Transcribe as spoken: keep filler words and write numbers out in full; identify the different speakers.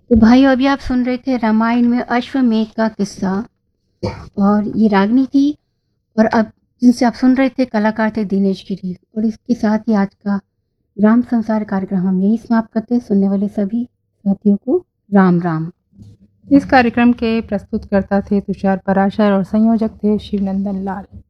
Speaker 1: तो भाई अभी आप सुन रहे थे रामायण में अश्वमेध का किस्सा, और ये रागनी थी। और अब जिनसे आप सुन रहे थे कलाकार थे दिनेश गिरी। और इसके साथ ही आज का ग्राम संसार कार्यक्रम हम यही समाप्त करते हैं। सुनने वाले सभी साथियों को राम राम।
Speaker 2: इस कार्यक्रम के प्रस्तुतकर्ता थे तुषार पराशर और संयोजक थे शिवनंदन लाल।